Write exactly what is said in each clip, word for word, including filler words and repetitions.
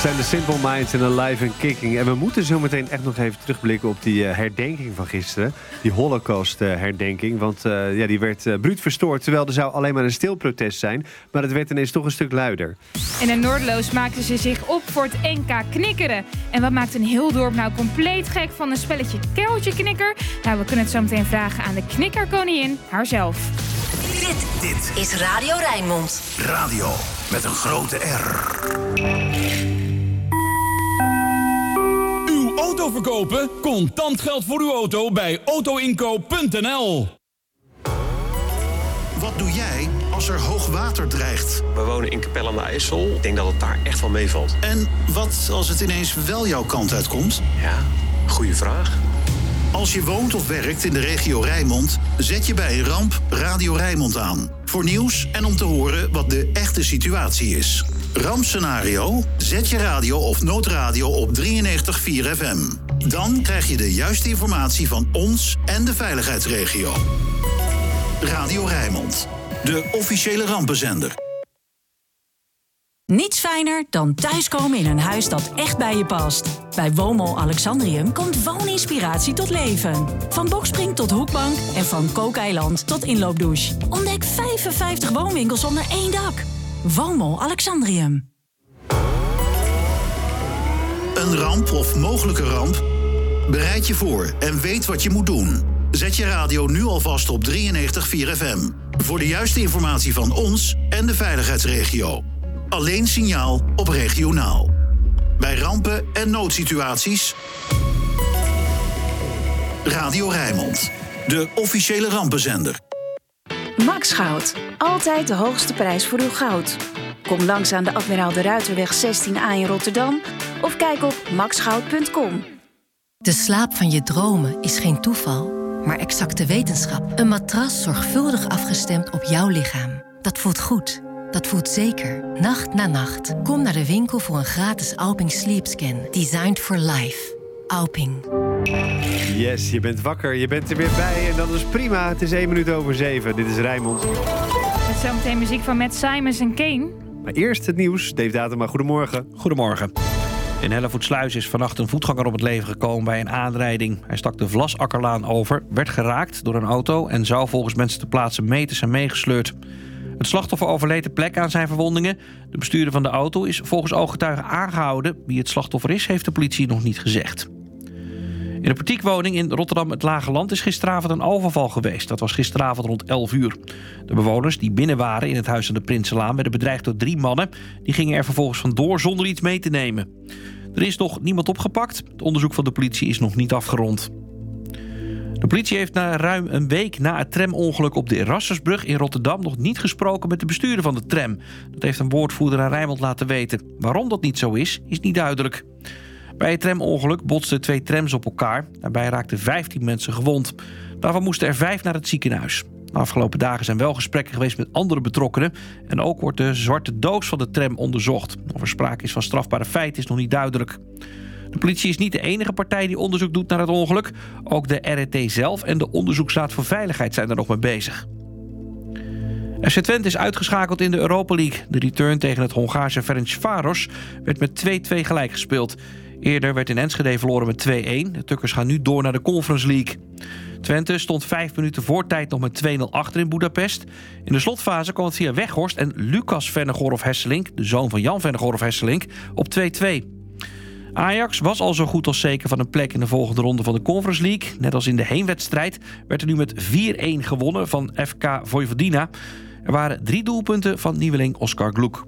zijn de Simple Minds en Alive and Kicking. En we moeten zo meteen echt nog even terugblikken op die uh, herdenking van gisteren. Die Holocaust-herdenking. Uh, Want uh, ja, die werd uh, bruut verstoord. Terwijl er zou alleen maar een stil protest zijn. Maar het werd ineens toch een stuk luider. En in Noorderloos maakten ze zich op voor het N K knikkeren. En wat maakt een heel dorp nou compleet gek van een spelletje Keltje Knikker? Nou, we kunnen het zo meteen vragen aan de knikkerkoningin haarzelf. Dit, dit is Radio Rijnmond. Radio met een grote R. Uw auto verkopen? Contant geld voor uw auto bij autoinkoop punt n l. Wat doe jij als er hoog water dreigt? We wonen in Capelle aan de IJssel. Ik denk dat het daar echt wel meevalt. En wat als het ineens wel jouw kant uitkomt? Ja, goede vraag. Als je woont of werkt in de regio Rijnmond, zet je bij een ramp Radio Rijnmond aan. Voor nieuws en om te horen wat de echte situatie is. Rampscenario? Zet je radio of noodradio op drieënnegentig komma vier F M. Dan krijg je de juiste informatie van ons en de veiligheidsregio. Radio Rijnmond, de officiële rampenzender. Niets fijner dan thuiskomen in een huis dat echt bij je past. Bij Woonmol Alexandrium komt wooninspiratie tot leven. Van bokspring tot hoekbank en van kookeiland tot inloopdouche. Ontdek vijfenvijftig woonwinkels onder één dak. Woonmol Alexandrium. Een ramp of mogelijke ramp? Bereid je voor en weet wat je moet doen. Zet je radio nu alvast op drieënnegentig komma vier F M. Voor de juiste informatie van ons en de veiligheidsregio. Alleen signaal op regionaal. Bij rampen en noodsituaties. Radio Rijnmond, de officiële rampenzender. Max Goud. Altijd de hoogste prijs voor uw goud. Kom langs aan de Admiraal de Ruiterweg zestien A in Rotterdam of kijk op max goud punt com. De slaap van je dromen is geen toeval, maar exacte wetenschap. Een matras zorgvuldig afgestemd op jouw lichaam. Dat voelt goed. Dat voelt zeker. Nacht na nacht. Kom naar de winkel voor een gratis Alping Sleep Scan. Designed for life. Alping. Yes, je bent wakker. Je bent er weer bij. En dat is prima. Het is één minuut over zeven. Dit is Rijnmond. Met zometeen muziek van Matt Simons en Kane. Maar eerst het nieuws. Dave Datema, goedemorgen. Goedemorgen. In Hellevoetsluis is vannacht een voetganger om het leven gekomen bij een aanrijding. Hij stak de Vlasakkerlaan over, werd geraakt door een auto en zou volgens mensen ter plaatse meters zijn meegesleurd. Het slachtoffer overleed ter plekke aan zijn verwondingen. De bestuurder van de auto is volgens ooggetuigen aangehouden. Wie het slachtoffer is, heeft de politie nog niet gezegd. In de portiekwoning in Rotterdam het Lage Land is gisteravond een overval geweest. Dat was gisteravond rond elf uur. De bewoners die binnen waren in het huis aan de Prinsenlaan werden bedreigd door drie mannen. Die gingen er vervolgens vandoor zonder iets mee te nemen. Er is nog niemand opgepakt. Het onderzoek van de politie is nog niet afgerond. De politie heeft na ruim een week na het tramongeluk op de Erasmusbrug in Rotterdam nog niet gesproken met de bestuurder van de tram. Dat heeft een woordvoerder aan Rijnmond laten weten. Waarom dat niet zo is, is niet duidelijk. Bij het tramongeluk botsten twee trams op elkaar. Daarbij raakten vijftien mensen gewond. Daarvan moesten er vijf naar het ziekenhuis. De afgelopen dagen zijn wel gesprekken geweest met andere betrokkenen. En ook wordt de zwarte doos van de tram onderzocht. Of er sprake is van strafbare feiten is nog niet duidelijk. De politie is niet de enige partij die onderzoek doet naar het ongeluk. Ook de R R T zelf en de Onderzoeksraad voor Veiligheid zijn er nog mee bezig. F C Twente is uitgeschakeld in de Europa League. De return tegen het Hongaarse Ferencváros werd met twee-twee gelijk gespeeld. Eerder werd in Enschede verloren met twee-een. De Tukkers gaan nu door naar de Conference League. Twente stond vijf minuten voor tijd nog met twee nul achter in Budapest. In de slotfase kwam het via Weghorst en Lucas Vennegorov-Hesselink, de zoon van Jan Vennegorov-Hesselink, op twee-twee. Ajax was al zo goed als zeker van een plek in de volgende ronde van de Conference League. Net als in de heenwedstrijd werd er nu met vier-een gewonnen van F K Vojvodina. Er waren drie doelpunten van nieuweling Oskar Gluk.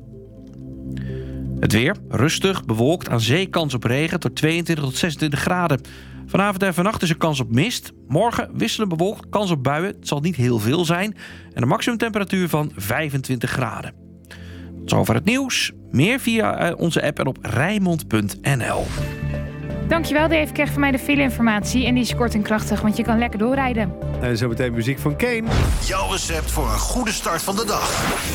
Het weer, rustig, bewolkt, aan zee kans op regen tot tweeëntwintig tot zesentwintig graden. Vanavond en vannacht is er kans op mist. Morgen wisselen bewolkt, kans op buien. Het zal niet heel veel zijn. En een maximumtemperatuur van vijfentwintig graden. Tot zover het nieuws. Meer via onze app en op rijnmond punt n l. Dankjewel Dave, krijg van mij de file-informatie. En die is kort en krachtig, want je kan lekker doorrijden. En zo meteen muziek van Kane. Jouw recept voor een goede start van de dag.